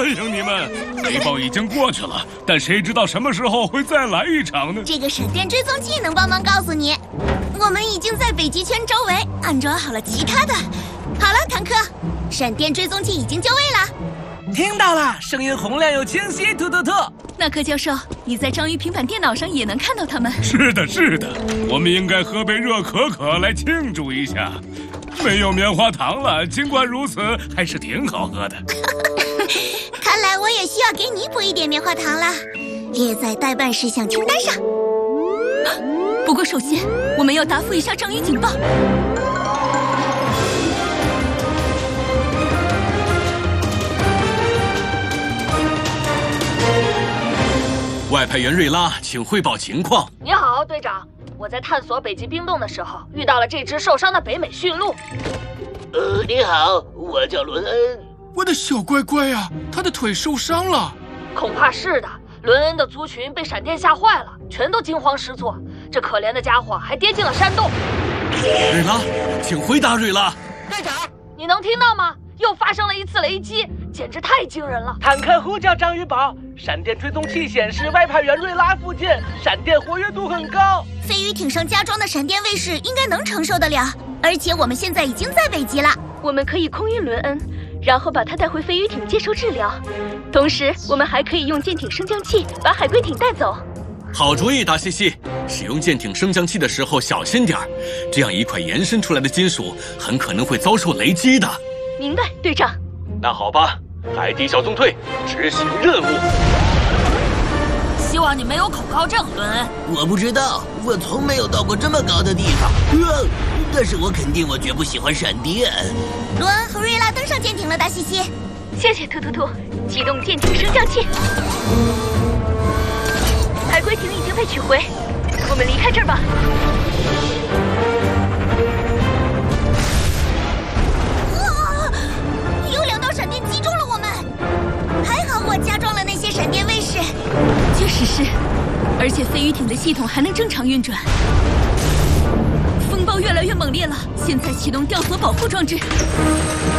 欢迎你们！雷暴已经过去了，但谁知道什么时候会再来一场呢？ 这个闪电追踪器能帮忙告诉你，我们已经在北极圈周围安装好了其他的。好了，坦克，闪电追踪器已经就位了。 听到了，声音洪亮又清晰，突突突。 纳克教授，你在章鱼平板电脑上也能看到他们。 是的，是的，我们应该喝杯热可可来庆祝一下。没有棉花糖了，尽管如此，还是挺好喝的。 看来我也需要给你补一点棉花糖了，列在待办事项清单上。 不过首先，我们要答复一下章鱼警报。 外派员瑞拉，请汇报情况。 你好，队长。我在探索北极冰洞的时候，遇到了这只受伤的北美驯鹿。 你好，我叫伦恩。 我的小乖乖呀，他的腿受伤了。 恐怕是的，伦恩的族群被闪电吓坏了，全都惊慌失措。这可怜的家伙还跌进了山洞。 瑞拉，请回答，瑞拉。 队长，你能听到吗？又发生了一次雷击，简直太惊人了！ 坦克呼叫章鱼堡，闪电追踪器显示外派员瑞拉附近闪电活跃度很高。 飞鱼艇上加装的闪电卫士应该能承受得了，而且我们现在已经在北极了。 我们可以空运伦恩，然后把他带回飞鱼艇接受治疗。同时，我们还可以用舰艇升降器把海龟艇带走。 好主意，达西西。使用舰艇升降器的时候小心点儿，这样一块延伸出来的金属很可能会遭受雷击的。 明白，队长。 那好吧，海底小纵队执行任务。 希望你没有恐高症，伦恩。 我不知道，我从没有到过这么高的地方。但是我肯定我绝不喜欢闪电。 罗恩和瑞拉登上舰艇了，达西西。 谢谢突突突，启动舰艇升降器。海龟艇已经被取回，我们离开这儿吧。 有2道闪电击中了我们，还好我加装了那些闪电卫士。 确实是，而且飞鱼艇的系统还能正常运转。风暴越来越猛烈了，现在启动吊索保护装置。